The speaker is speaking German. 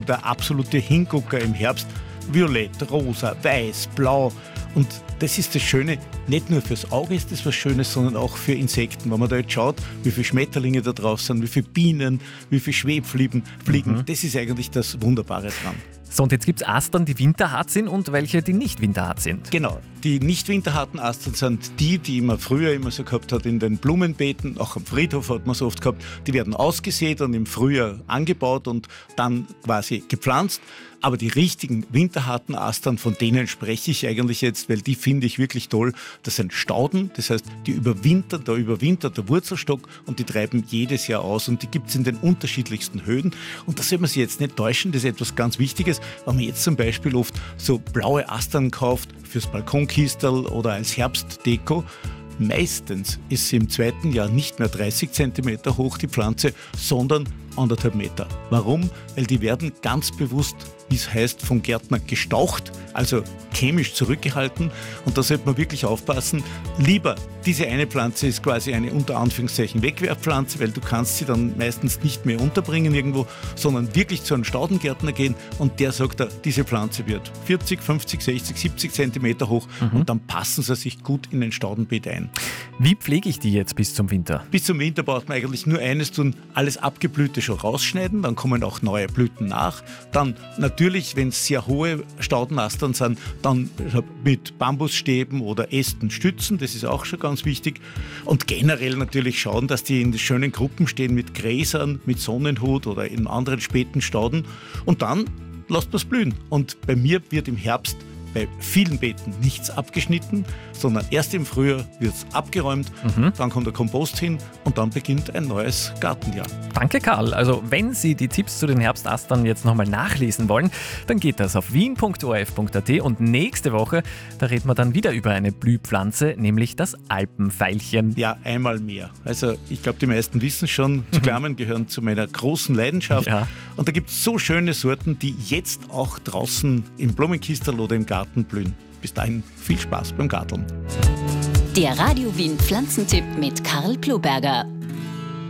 Der absolute Hingucker im Herbst. Violett, rosa, weiß, blau. Und das ist das Schöne, nicht nur fürs Auge ist das was Schönes, sondern auch für Insekten. Wenn man da jetzt schaut, wie viele Schmetterlinge da drauf sind, wie viele Bienen, wie viele Schwebfliegen, das ist eigentlich das Wunderbare dran. So, und jetzt gibt es Astern, die winterhart sind und welche, die nicht winterhart sind. Genau. Die nicht winterharten Astern sind die man früher immer so gehabt hat in den Blumenbeeten, auch am Friedhof hat man so oft gehabt. Die werden ausgesät und im Frühjahr angebaut und dann quasi gepflanzt. Aber die richtigen winterharten Astern, von denen spreche ich eigentlich jetzt, weil die finde ich wirklich toll. Das sind Stauden, das heißt, da überwintert der Wurzelstock und die treiben jedes Jahr aus und die gibt es in den unterschiedlichsten Höhen. Und da soll man sich jetzt nicht täuschen, das ist etwas ganz Wichtiges. Wenn man jetzt zum Beispiel oft so blaue Astern kauft fürs Balkonkistel oder als Herbstdeko, meistens ist sie im zweiten Jahr nicht mehr 30 cm hoch, die Pflanze, sondern 1,5 Meter. Warum? Weil die werden ganz bewusst, wie es heißt, vom Gärtner gestaucht, also chemisch zurückgehalten. Und da sollte man wirklich aufpassen. Lieber, diese eine Pflanze ist quasi eine unter Anführungszeichen Wegwerfpflanze, weil du kannst sie dann meistens nicht mehr unterbringen irgendwo, sondern wirklich zu einem Staudengärtner gehen und der sagt, diese Pflanze wird 40, 50, 60, 70 Zentimeter hoch und dann passen sie sich gut in ein Staudenbeet ein. Wie pflege ich die jetzt bis zum Winter? Bis zum Winter braucht man eigentlich nur eines tun, alles Abgeblühte schon rausschneiden, dann kommen auch neue Blüten nach. Dann natürlich, wenn es sehr hohe Staudenastern sind, dann mit Bambusstäben oder Ästen stützen, das ist auch schon ganz wichtig. Und generell natürlich schauen, dass die in schönen Gruppen stehen mit Gräsern, mit Sonnenhut oder in anderen späten Stauden. Und dann lasst man es blühen. Und bei mir wird im Herbst bei vielen Beeten nichts abgeschnitten, sondern erst im Frühjahr wird es abgeräumt, dann kommt der Kompost hin und dann beginnt ein neues Gartenjahr. Danke, Karl. Also wenn Sie die Tipps zu den Herbstastern jetzt nochmal nachlesen wollen, dann geht das auf wien.orf.at und nächste Woche, da reden wir dann wieder über eine Blühpflanze, nämlich das Alpenveilchen. Ja, einmal mehr. Also ich glaube, die meisten wissen schon, Zyklamen gehören zu meiner großen Leidenschaft. Ja. Und da gibt es so schöne Sorten, die jetzt auch draußen im Blumenkistel oder im Garten blühen. Bis dahin viel Spaß beim Garteln. Der Radio Wien Pflanzentipp mit Karl Ploberger.